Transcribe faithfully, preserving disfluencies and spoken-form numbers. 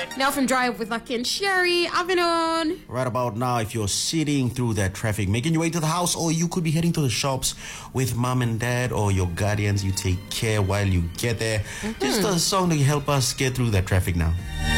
Now from Drive with Lucky and Sherry, afternoon. Right about now, if you're sitting through that traffic, making your way to the house, or you could be heading to the shops with mom and dad or your guardians, you take care while you get there. Mm-hmm. Just a song to help us get through that traffic now.